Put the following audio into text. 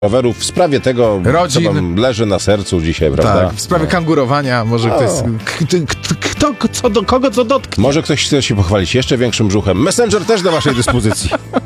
rowerów w sprawie tego, rodzin, co wam leży na sercu dzisiaj, prawda? Tak, w sprawie kangurowania, może ktoś... Kogo co dotknie? Może ktoś chce się pochwalić jeszcze większym brzuchem. Messenger też do waszej dyspozycji.